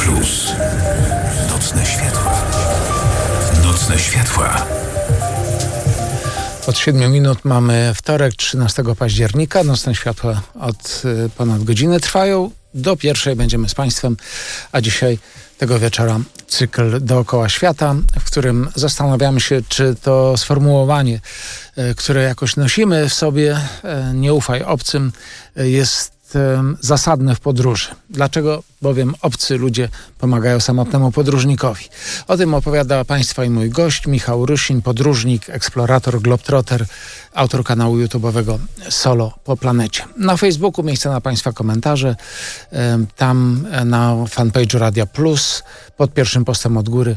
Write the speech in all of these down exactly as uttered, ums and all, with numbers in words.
Plus. Nocne światła. Nocne światła. Od siedmiu minut mamy wtorek, trzynastego października. Nocne światła od y, ponad godziny trwają. Do pierwszej będziemy z Państwem, a dzisiaj tego wieczora cykl Dookoła Świata, w którym zastanawiamy się, czy to sformułowanie, y, które jakoś nosimy w sobie, y, nie ufaj obcym, y, jest zasadne w podróży. Dlaczego bowiem obcy ludzie pomagają samotnemu podróżnikowi? O tym opowiada Państwa i mój gość, Michał Rusin, podróżnik, eksplorator, globetrotter, autor kanału YouTube'owego Solo po planecie. Na Facebooku miejsce na Państwa komentarze. Tam na fanpage'u Radia Plus, pod pierwszym postem od góry,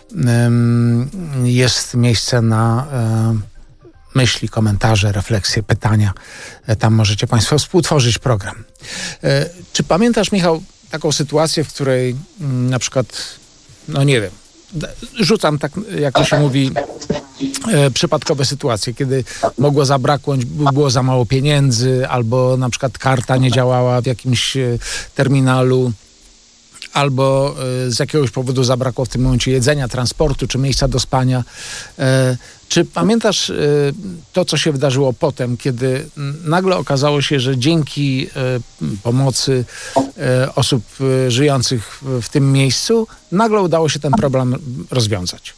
jest miejsce na myśli, komentarze, refleksje, pytania. Tam możecie Państwo współtworzyć program. E, czy pamiętasz, Michał, taką sytuację, w której m, na przykład, no nie wiem, rzucam tak, jak to się mówi, e, przypadkowe sytuacje, kiedy mogło zabraknąć, było za mało pieniędzy, albo na przykład karta nie działała w jakimś e, terminalu, albo y, z jakiegoś powodu zabrakło w tym momencie jedzenia, transportu czy miejsca do spania. E, czy pamiętasz y, to, co się wydarzyło potem, kiedy y, nagle okazało się, że dzięki y, pomocy y, osób y, żyjących w, w tym miejscu nagle udało się ten problem rozwiązać?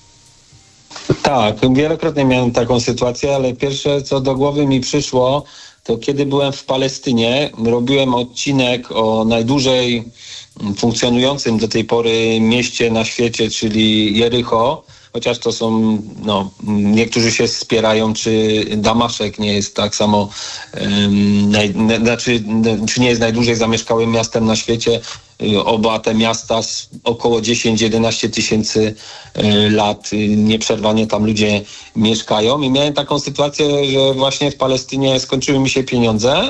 Tak, wielokrotnie miałem taką sytuację, ale pierwsze, co do głowy mi przyszło, to kiedy byłem w Palestynie, robiłem odcinek o najdłużej funkcjonującym do tej pory mieście na świecie, czyli Jericho, chociaż to są, no, niektórzy się spierają, czy Damaszek nie jest tak samo, um, naj, na, znaczy, czy nie jest najdłużej zamieszkałym miastem na świecie. Oba te miasta z około dziesięć jedenaście tysięcy lat nieprzerwanie tam ludzie mieszkają. I miałem taką sytuację, że właśnie w Palestynie skończyły mi się pieniądze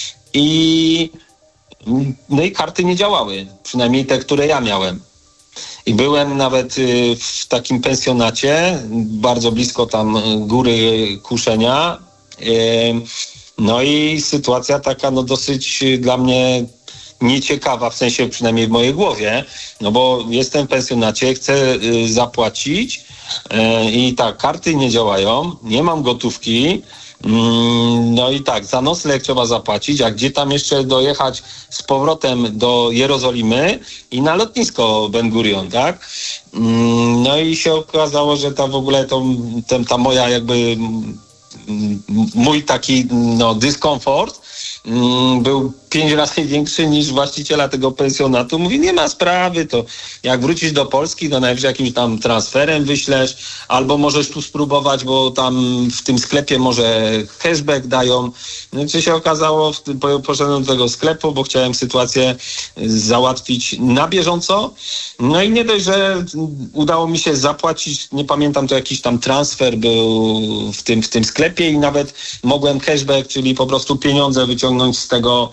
i no i karty nie działały, przynajmniej te, które ja miałem. I byłem nawet w takim pensjonacie, bardzo blisko tam Góry Kuszenia. No i sytuacja taka no dosyć dla mnie nieciekawa, w sensie przynajmniej w mojej głowie, no bo jestem w pensjonacie, chcę zapłacić i tak, karty nie działają, nie mam gotówki. No i tak, za nocleg trzeba zapłacić, a gdzie tam jeszcze dojechać z powrotem do Jerozolimy i na lotnisko Ben Gurion, tak? No i się okazało, że ta w ogóle to, ten, ta moja jakby mój taki no, dyskomfort był pięć razy większy niż właściciela tego pensjonatu. Mówi, nie ma sprawy, to jak wrócisz do Polski, to najwyżej jakimś tam transferem wyślesz, albo możesz tu spróbować, bo tam w tym sklepie może cashback dają. No czy się okazało, poszedłem do tego sklepu, bo chciałem sytuację załatwić na bieżąco. No i nie dość, że udało mi się zapłacić, nie pamiętam, to jakiś tam transfer był w tym, w tym sklepie i nawet mogłem cashback, czyli po prostu pieniądze wyciągnąć z tego,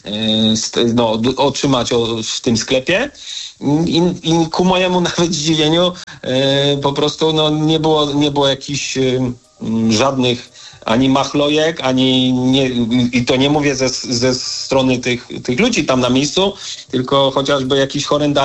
no, otrzymać w tym sklepie i, i ku mojemu nawet zdziwieniu po prostu no, nie było, nie było jakichś żadnych ani machlojek, ani nie, i to nie mówię ze, ze strony tych, tych ludzi tam na miejscu, tylko chociażby jakiś horrendalny